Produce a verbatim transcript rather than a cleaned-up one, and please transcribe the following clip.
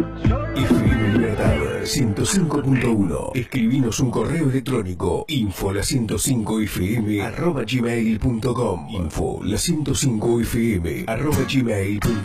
F M Libertad ciento cinco punto uno. Escribinos un correo electrónico info la ciento cinco f m arroba gmail punto com info la ciento cinco f m arroba gmail punto com